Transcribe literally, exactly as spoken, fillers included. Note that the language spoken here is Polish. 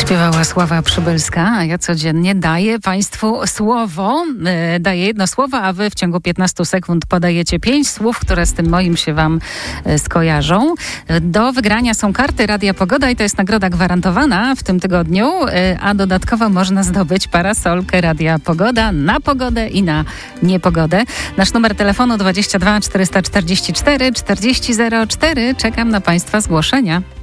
Śpiewała Sława Przybylska, a ja codziennie daję Państwu słowo. E, daję jedno słowo, a Wy w ciągu piętnastu sekund podajecie pięć słów, które z tym moim się Wam e, skojarzą. E, do wygrania są karty Radia Pogoda i to jest nagroda gwarantowana w tym tygodniu, e, a dodatkowo można zdobyć parasolkę Radia Pogoda na pogodę i na niepogodę. Nasz numer telefonu dwadzieścia dwa czterysta czterdzieści cztery czterdzieści zero cztery. Czekam na Państwa zgłoszenia.